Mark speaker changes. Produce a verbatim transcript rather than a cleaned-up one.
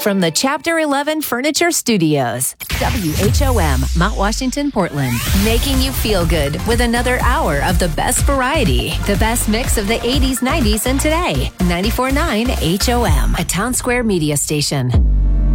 Speaker 1: from the Chapter eleven Furniture Studios. W H O M, Mount Washington, Portland. Making you feel good with another hour of the best variety. The best mix of the eighties, nineties, and today. ninety-four point nine H O M, a Town Square media station.